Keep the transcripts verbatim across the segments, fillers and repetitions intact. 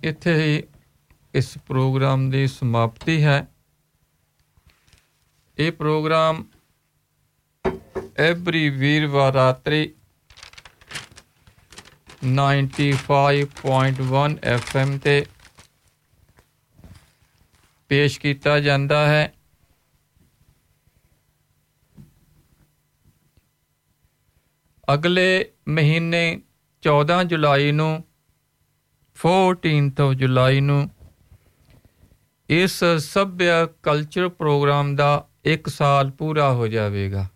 ਇੱਥੇ ਹੀ ਇਸ ਪ੍ਰੋਗਰਾਮ ਦੀ ਸਮਾਪਤੀ ਹੈ। ਇਹ ਪ੍ਰੋਗਰਾਮ ਐਵਰੀ ਵੀਰਵਾਰ ਰਾਤਰੀ ninety five point one F M ਤੇ ਪੇਸ਼ ਕੀਤਾ ਜਾਂਦਾ ਹੈ। ਅਗਲੇ ਮਹੀਨੇ ਚੌਦਾਂ ਜੁਲਾਈ ਨੂੰ ਫੋਰਟੀਨਥ ਜੁਲਾਈ ਨੂੰ ਇਸ ਸੱਭਿਆ ਕਲਚਰ ਪ੍ਰੋਗਰਾਮ ਦਾ ਇੱਕ ਸਾਲ ਪੂਰਾ ਹੋ ਜਾਵੇਗਾ।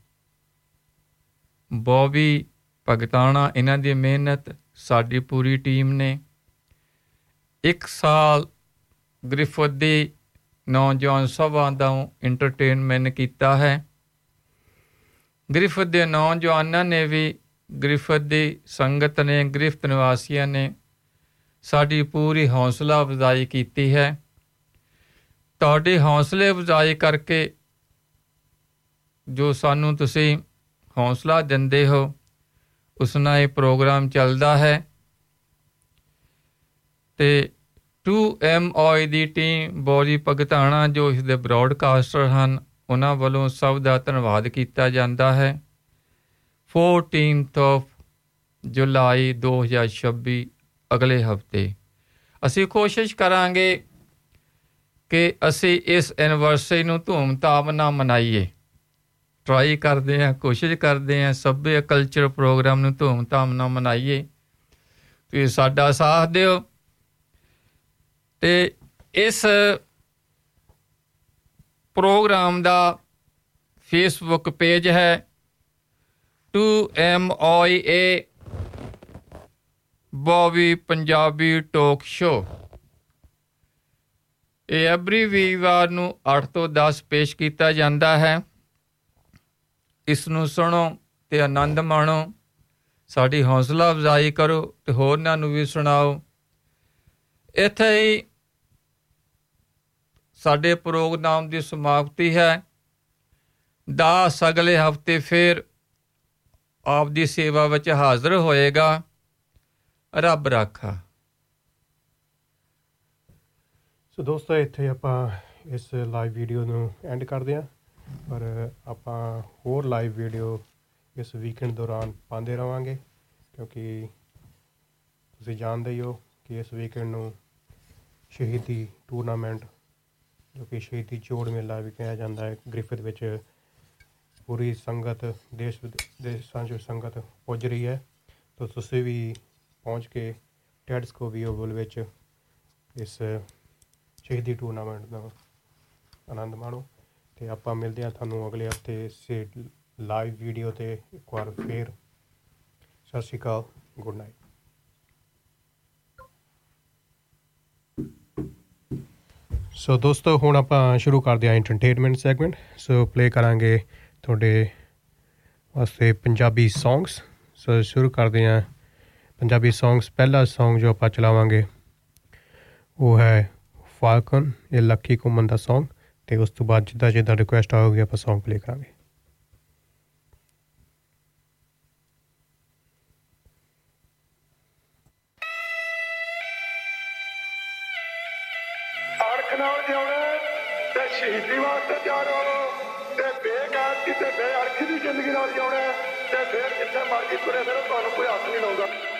ਬੌਬੀ ਭਗਤਾਣਾ, ਇਹਨਾਂ ਦੀ ਮਿਹਨਤ, ਸਾਡੀ ਪੂਰੀ ਟੀਮ ਨੇ ਇੱਕ ਸਾਲ ਗ੍ਰਿਫਤ ਦੀ ਨੌਜਵਾਨ ਸਭਾ ਦਾ ਇੰਟਰਟੇਨਮੈਂਟ ਕੀਤਾ ਹੈ। ਗ੍ਰਿਫਤ ਦੇ ਨੌਜਵਾਨਾਂ ਨੇ ਵੀ, ਗ੍ਰਿਫਤ ਦੀ ਸੰਗਤ ਨੇ, ਗ੍ਰਿਫਤ ਨਿਵਾਸੀਆਂ ਨੇ ਸਾਡੀ ਪੂਰੀ ਹੌਸਲਾ ਅਫਜ਼ਾਈ ਕੀਤੀ ਹੈ। ਤੁਹਾਡੀ ਹੌਸਲੇ ਅਫਜ਼ਾਈ ਕਰਕੇ ਜੋ ਸਾਨੂੰ ਤੁਸੀਂ ਹੌਸਲਾ ਦਿੰਦੇ ਹੋ, ਉਸ ਨਾਲ ਇਹ ਪ੍ਰੋਗਰਾਮ ਚੱਲਦਾ ਹੈ। ਅਤੇ two M I the team, Bobby Bhagtana ਜੋ ਇਸ ਦੇ ਬਰੋਡਕਾਸਟਰ ਹਨ, ਉਹਨਾਂ ਵੱਲੋਂ ਸਭ ਦਾ ਧੰਨਵਾਦ ਕੀਤਾ ਜਾਂਦਾ ਹੈ। ਫੋਰਟੀਨਥ ਆਫ ਜੁਲਾਈ ਦੋ ਹਜ਼ਾਰ ਛੱਬੀ ਅਗਲੇ ਹਫ਼ਤੇ ਅਸੀਂ ਕੋਸ਼ਿਸ਼ ਕਰਾਂਗੇ ਕਿ ਅਸੀਂ ਇਸ ਐਨੀਵਰਸਰੀ ਨੂੰ ਧੂਮ-ਧਾਮ ਨਾਲ ਮਨਾਈਏ। ਟਰਾਈ ਕਰਦੇ ਹਾਂ, ਕੋਸ਼ਿਸ਼ ਕਰਦੇ ਹਾਂ ਸੱਭਿਆ ਕਲਚਰ ਪ੍ਰੋਗਰਾਮ ਨੂੰ ਧੂਮ-ਧਾਮ ਨਾਲ ਮਨਾਈਏ। ਤੁਸੀਂ ਸਾਡਾ ਸਾਥ ਦਿਓ। ਅਤੇ ਇਸ ਪ੍ਰੋਗਰਾਮ ਦਾ ਫੇਸਬੁੱਕ ਪੇਜ ਹੈ two M I A Bobby Punjabi talk show. ਇਹ ਐਵਰੀ ਵੀਰਵਾਰ ਨੂੰ ਅੱਠ ਤੋਂ ਦਸ ਪੇਸ਼ ਕੀਤਾ ਜਾਂਦਾ ਹੈ। ਇਸ ਨੂੰ ਸੁਣੋ ਅਤੇ ਆਨੰਦ ਮਾਣੋ, ਸਾਡੀ ਹੌਸਲਾ ਅਫਜ਼ਾਈ ਕਰੋ ਅਤੇ ਹੋਰਨਾਂ ਨੂੰ ਵੀ ਸੁਣਾਓ। ਇੱਥੇ ਹੀ ਸਾਡੇ ਪ੍ਰੋਗਰਾਮ ਦੀ ਸਮਾਪਤੀ ਹੈ। ਦਾਸ ਅਗਲੇ ਹਫ਼ਤੇ ਫਿਰ ਆਪ ਦੀ ਸੇਵਾ ਵਿੱਚ ਹਾਜ਼ਰ ਹੋਏਗਾ। ਰੱਬ ਰਾਖਾ। ਸੋ ਦੋਸਤੋ, ਇੱਥੇ ਆਪਾਂ ਇਸ ਲਾਈਵ ਵੀਡੀਓ ਨੂੰ ਐਂਡ ਕਰਦੇ ਹਾਂ, ਪਰ ਆਪਾਂ ਹੋਰ ਲਾਈਵ ਵੀਡੀਓ ਇਸ ਵੀਕਐਂਡ ਦੌਰਾਨ ਪਾਉਂਦੇ ਰਹਾਂਗੇ, ਕਿਉਂਕਿ ਤੁਸੀਂ ਜਾਣਦੇ ਹੀ ਹੋ ਕਿ ਇਸ ਵੀਕਐਂਡ ਨੂੰ ਸ਼ਹੀਦੀ ਟੂਰਨਾਮੈਂਟ, ਜੋ ਕਿ ਸ਼ਹੀਦੀ ਜੋੜ ਮੇਲਾ ਵੀ ਕਿਹਾ ਜਾਂਦਾ ਹੈ, ਗ੍ਰਿਫਤ ਵਿੱਚ ਪੂਰੀ ਸੰਗਤ, ਦੇਸ਼ ਵਿਦੇਸ਼ਾਂ 'ਚੋਂ ਸੰਗਤ ਪੁੱਜ ਰਹੀ ਹੈ। ਤਾਂ ਤੁਸੀਂ ਵੀ ਪਹੁੰਚ ਕੇ ਟੈਡਸਕੋਵੀ ਓਵਲ ਵਿੱਚ ਇਸ ਸ਼ਹੀਦੀ ਟੂਰਨਾਮੈਂਟ ਦਾ ਆਨੰਦ ਮਾਣੋ। ਅਤੇ ਆਪਾਂ ਮਿਲਦੇ ਹਾਂ ਤੁਹਾਨੂੰ ਅਗਲੇ ਹਫ਼ਤੇ ਇਸੇ ਲਾਈਵ ਵੀਡੀਓ 'ਤੇ ਇੱਕ ਵਾਰ ਫੇਰ। ਸਤਿ ਸ਼੍ਰੀ ਅਕਾਲ, ਗੁੱਡ ਨਾਈਟ। ਸੋ ਦੋਸਤੋ, ਹੁਣ ਆਪਾਂ ਸ਼ੁਰੂ ਕਰਦੇ ਹਾਂ ਐਂਟਰਟੇਨਮੈਂਟ ਸੈਗਮੈਂਟ। ਸੋ ਪਲੇ ਕਰਾਂਗੇ ਤੁਹਾਡੇ ਵਾਸਤੇ ਪੰਜਾਬੀ ਸੌਂਗਸ। ਸੋ ਸ਼ੁਰੂ ਕਰਦੇ ਹਾਂ ਪੰਜਾਬੀ ਸੌਂਗਸ। ਪਹਿਲਾ ਸੌਂਗ ਜੋ ਆਪਾਂ ਚਲਾਵਾਂਗੇ ਉਹ ਹੈ ਫਾਲਕਨ, ਇਹ ਲੱਕੀ ਘੁੰਮਣ ਦਾ ਸੌਂਗ। ਅਤੇ ਉਸ ਤੋਂ ਬਾਅਦ ਜਿੱਦਾਂ ਜਿੱਦਾਂ ਰਿਕੁਐਸਟ ਆਊਗੀ ਆਪਾਂ ਸੌਂਗ ਪਲੇ ਕਰਾਂਗੇ। ਸ਼ਹੀਦੀ ਵਾਸਤੇ ਤਿਆਰ ਹੋਵੋ ਤੇ ਬੇਗੈਰਤੀ ਤੇ ਬੇਅਰਖੀ ਦੀ ਜ਼ਿੰਦਗੀ ਨਾਲ ਜਿਉਣਾ, ਤੇ ਫਿਰ ਜਿੱਥੇ ਮਰਜ਼ੀ ਤੁਰੇ ਫਿਰੋ, ਤੁਹਾਨੂੰ ਕੋਈ ਹੱਥ ਨਹੀਂ ਲਾਉਂਦਾ।